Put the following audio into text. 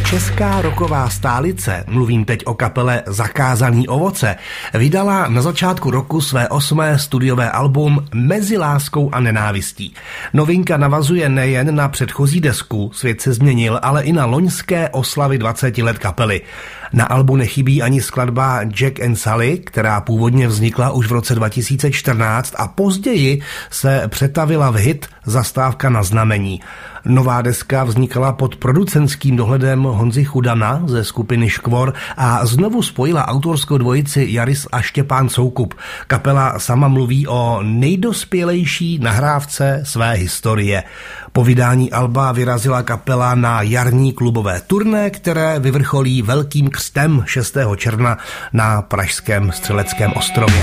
Česká rocková stálice, mluvím teď o kapele Zakázaný ovoce, vydala na začátku roku své 8. studiové album Mezi láskou a nenávistí. Novinka navazuje nejen na předchozí desku Svět se změnil, ale i na loňské oslavy 20 let kapely. Na albu nechybí ani skladba Jack and Sally, která původně vznikla už v roce 2014 a později se přetavila v hit Zastávka na znamení. Nová deska vznikala pod producentským dohledem Honzy Chudana ze skupiny Škvor a znovu spojila autorskou dvojici Jaris a Štěpán Soukup. Kapela sama mluví o nejdospělejší nahrávce své historie. Po vydání alba vyrazila kapela na jarní klubové turné, které vyvrcholí velkým křtem 6. června na pražském Střeleckém ostrově.